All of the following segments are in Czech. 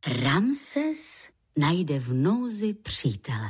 Ramses najde v nouzi přítele.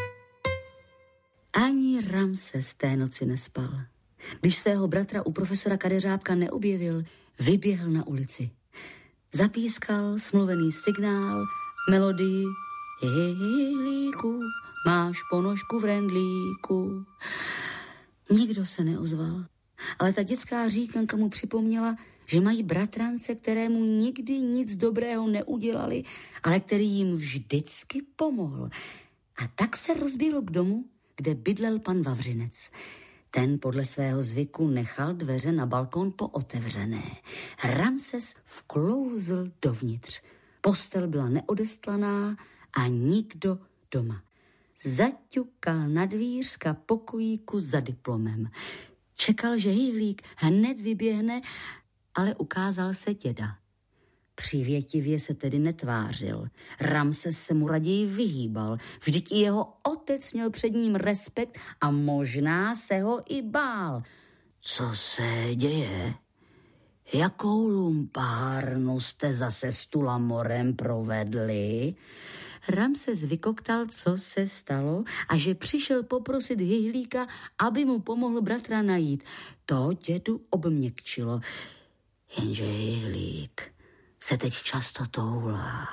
Ani Ramses té noci nespal. Když svého bratra u profesora Kadeřábka neobjevil, vyběhl na ulici. Zapískal smluvený signál, melodii Hihlíku, máš ponožku v rendlíku. Nikdo se neozval, ale ta dětská říkanka mu připomněla, že mají bratrance, kterému nikdy nic dobrého neudělali, ale který jim vždycky pomohl. A tak se rozběhlo k domu, kde bydlel pan Vavřinec. Ten podle svého zvyku nechal dveře na balkón pootevřené. Ramses vklouzl dovnitř. Postel byla neodestlaná a nikdo doma. Zaťukal na dvířka pokojíku za diplomem. Čekal, že Hyhlík hned vyběhne, ale ukázal se děda. Přívětivě se tedy netvářil. Ramses se mu raději vyhýbal. Vždyť i jeho otec měl před ním respekt a možná se ho i bál. Co se děje? Jakou lumpárnu jste zase s Tulamorem provedli? Ramses vykoktal, co se stalo a že přišel poprosit Hyhlíka, aby mu pomohl bratra najít. To dědu obměkčilo. Jenže Hyhlík se teď často toulá.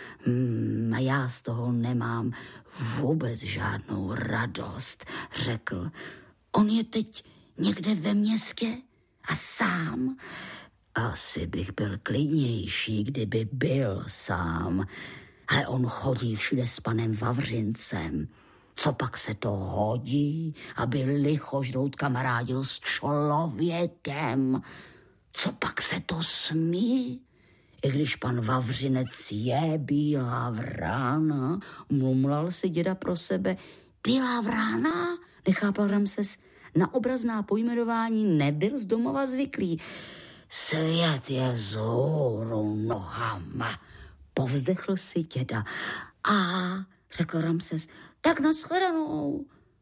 A já z toho nemám vůbec žádnou radost, řekl. On je teď někde ve městě a sám. Asi bych byl klidnější, kdyby byl sám. Ale on chodí všude s panem Vavřincem. Co pak se to hodí, aby lichožrout kamarádil s člověkem? Co pak se to smí? I když pan Vavřinec je bílá vrána, mumlal si děda pro sebe. Bílá vrána? Nechápal Ramses. Na obrazná pojmenování nebyl z domova zvyklý. Svět je vzhůru nohama, povzdechl si děda. A, řekl Ramses, tak nashledanou.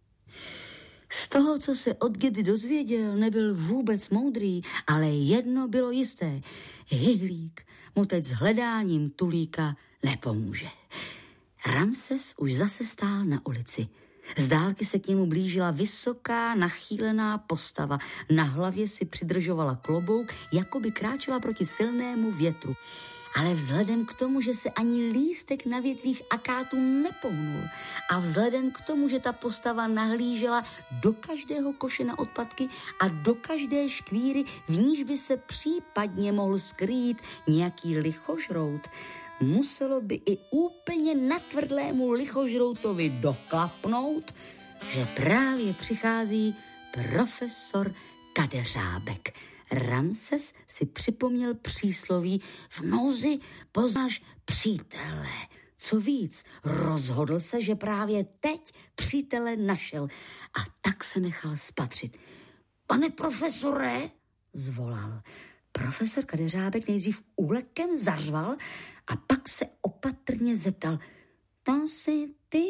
Z toho, co se od dědy dozvěděl, nebyl vůbec moudrý, ale jedno bylo jisté. Hyhlík mu teď s hledáním Tulíka nepomůže. Ramses už zase stál na ulici. Z dálky se k němu blížila vysoká, nachýlená postava. Na hlavě si přidržovala klobouk, jako by kráčela proti silnému větru. Ale vzhledem k tomu, že se ani lístek na větvích akátů nepohnul a vzhledem k tomu, že ta postava nahlížela do každého koše na odpadky a do každé škvíry, v níž by se případně mohl skrýt nějaký lichožrout, muselo by i úplně natvrdlému lichožroutovi doklapnout, že právě přichází profesor Kadeřábek. Ramses si připomněl přísloví v nouzi poznáš přítele. Co víc, rozhodl se, že právě teď přítele našel a tak se nechal spatřit. Pane profesore, zvolal. Profesor Kadeřábek nejdřív úlekem zařval a pak se opatrně zeptal. To jsi ty,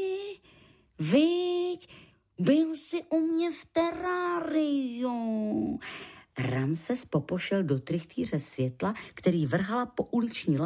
viď, byl jsi u mě v teráriu. Ramses popošel do trichtýře světla, který vrhala po uliční